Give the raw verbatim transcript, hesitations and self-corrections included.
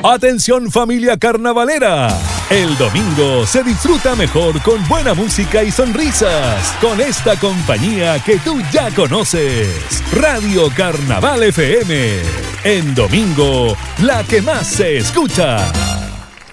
Atención familia carnavalera. El domingo se disfruta mejor con buena música y sonrisas. Con esta compañía que tú ya conoces. Radio Carnaval F M. En domingo, la que más se escucha.